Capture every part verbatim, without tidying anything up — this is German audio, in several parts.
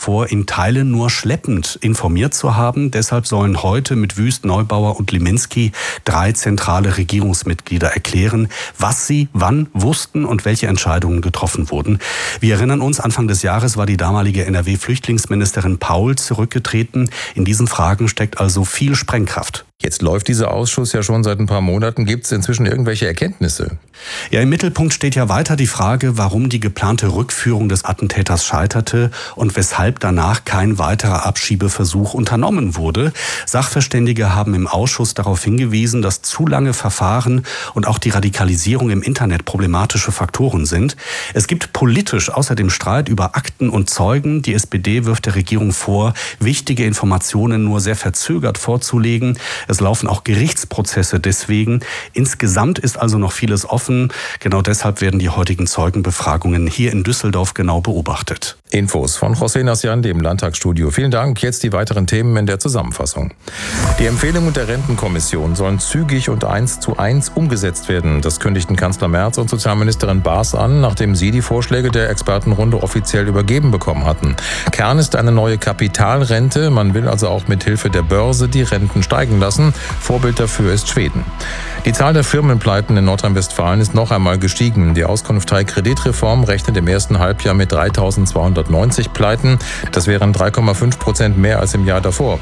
vor, in Teilen nur schleppend informiert zu haben. Deshalb sollen heute mit Wüst, Neubauer und Liminski drei zentrale Regierungsmitglieder erklären, was sie wann wussten und welche Entscheidungen getroffen wurden. Wir erinnern uns, Anfang des Jahres war die damalige N R W-Flüchtlingsministerin Paul zurückgetreten. In diesen Fragen steckt also viel Sprengkraft. Jetzt läuft dieser Ausschuss ja schon seit ein paar Monaten. Gibt es inzwischen irgendwelche Erkenntnisse? Ja, im Mittelpunkt steht ja weiter die Frage, warum die geplante Rückführung des Attentäters scheiterte und weshalb danach kein weiterer Abschiebeversuch unternommen wurde. Sachverständige haben im Ausschuss darauf hingewiesen, dass zu lange Verfahren und auch die Radikalisierung im Internet problematische Faktoren sind. Es gibt politisch außerdem Streit über Akten und Zeugen. Die S P D wirft der Regierung vor, wichtige Informationen nur sehr verzögert vorzulegen. Es laufen auch Gerichtsprozesse deswegen. Insgesamt ist also noch vieles offen. Genau deshalb werden die heutigen Zeugenbefragungen hier in Düsseldorf genau beobachtet. Infos von José Naciandi im Landtagsstudio. Vielen Dank. Jetzt die weiteren Themen in der Zusammenfassung. Die Empfehlungen der Rentenkommission sollen zügig und eins zu eins umgesetzt werden. Das kündigten Kanzler Merz und Sozialministerin Baas an, nachdem sie die Vorschläge der Expertenrunde offiziell übergeben bekommen hatten. Kern ist eine neue Kapitalrente. Man will also auch mit Hilfe der Börse die Renten steigen lassen. Vorbild dafür ist Schweden. Die Zahl der Firmenpleiten in Nordrhein-Westfalen ist noch einmal gestiegen. Die Auskunft Teil Kreditreform rechnet im ersten Halbjahr mit dreitausendzweihundertneunzig Pleiten. Das wären drei Komma fünf Prozent mehr als im Jahr davor.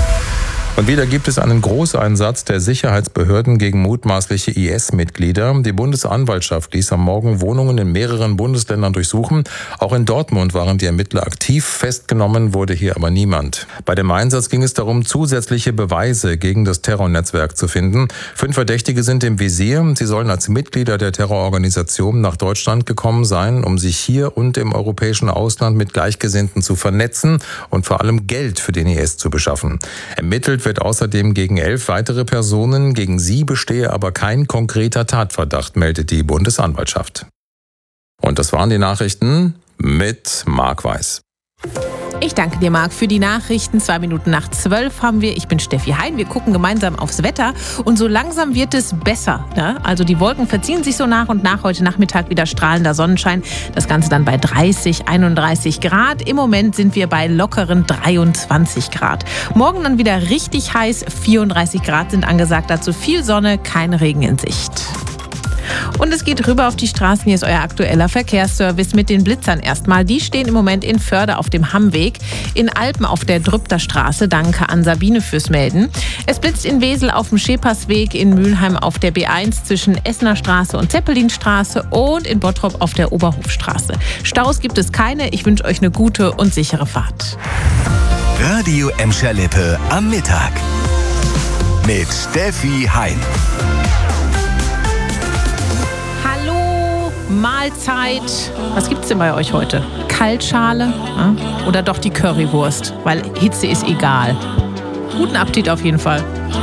Und wieder gibt es einen Großeinsatz der Sicherheitsbehörden gegen mutmaßliche I S-Mitglieder. Die Bundesanwaltschaft ließ am Morgen Wohnungen in mehreren Bundesländern durchsuchen. Auch in Dortmund waren die Ermittler aktiv. Festgenommen wurde hier aber niemand. Bei dem Einsatz ging es darum, zusätzliche Beweise gegen das Terrornetzwerk zu finden. Fünf Verdächtige sind im Visier. Sie sollen als Mitglieder der Terrororganisation nach Deutschland gekommen sein, um sich hier und im europäischen Ausland mit Gleichgesinnten zu vernetzen und vor allem Geld für den I S zu beschaffen. Ermittelt wird außerdem gegen elf weitere Personen. Gegen sie bestehe aber kein konkreter Tatverdacht, meldet die Bundesanwaltschaft. Und das waren die Nachrichten mit Marc Weiß. Ich danke dir, Marc, für die Nachrichten. Zwei Minuten nach zwölf haben wir. Ich bin Steffi Hein. Wir gucken gemeinsam aufs Wetter. Und so langsam wird es besser. Ne? Also die Wolken verziehen sich so nach und nach. Heute Nachmittag wieder strahlender Sonnenschein. Das Ganze dann bei dreißig, einunddreißig Grad. Im Moment sind wir bei lockeren dreiundzwanzig Grad. Morgen dann wieder richtig heiß. vierunddreißig Grad sind angesagt. Dazu viel Sonne, kein Regen in Sicht. Und es geht rüber auf die Straßen. Hier ist euer aktueller Verkehrsservice mit den Blitzern erstmal. Die stehen im Moment in Förde auf dem Hammweg, in Alpen auf der Drübter Straße. Danke an Sabine fürs Melden. Es blitzt in Wesel auf dem Schepersweg, in Mülheim auf der B eins zwischen Essener Straße und Zeppelinstraße und in Bottrop auf der Oberhofstraße. Staus gibt es keine. Ich wünsche euch eine gute und sichere Fahrt. Radio Emscher-Lippe am Mittag mit Steffi Hein. Mahlzeit. Was gibt's denn bei euch heute? Kaltschale? Ja? Oder doch die Currywurst? Weil Hitze ist egal. Guten Appetit auf jeden Fall.